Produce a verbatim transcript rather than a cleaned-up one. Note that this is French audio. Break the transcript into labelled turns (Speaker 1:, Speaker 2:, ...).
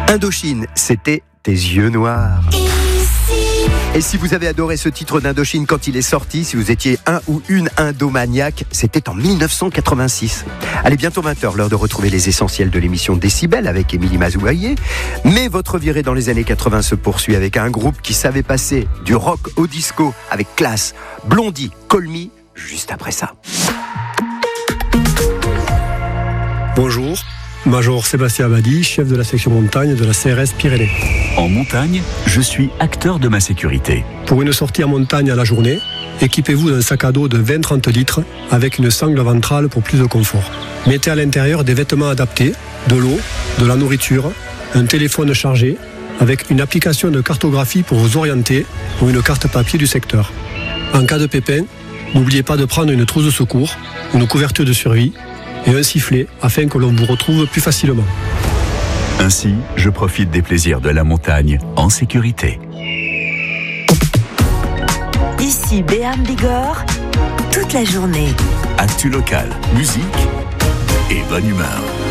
Speaker 1: Indochine, c'était tes yeux noirs. Et si vous avez adoré ce titre d'Indochine quand il est sorti, si vous étiez un ou une indomaniaque, c'était en dix-neuf cent quatre-vingt-six. Allez, bientôt vingt heures, l'heure de retrouver les essentiels de l'émission Décibel avec Émilie Mazouaillé. Mais votre virée dans les années quatre-vingts se poursuit avec un groupe qui savait passer du rock au disco avec classe. Blondie, Call Me, juste après ça.
Speaker 2: Bonjour, Major Sébastien Abadi, chef de la section montagne de la C R S Pyrénées.
Speaker 3: En montagne, je suis acteur de ma sécurité.
Speaker 2: Pour une sortie en montagne à la journée, équipez-vous d'un sac à dos de vingt à trente litres avec une sangle ventrale pour plus de confort. Mettez à l'intérieur des vêtements adaptés, de l'eau, de la nourriture, un téléphone chargé avec une application de cartographie pour vous orienter ou une carte papier du secteur. En cas de pépin, n'oubliez pas de prendre une trousse de secours, une couverture de survie et un sifflet afin que l'on vous retrouve plus facilement.
Speaker 3: Ainsi, je profite des plaisirs de la montagne en sécurité.
Speaker 4: Ici Béarn Bigorre, toute la journée.
Speaker 3: Actu local, musique et bonne humeur.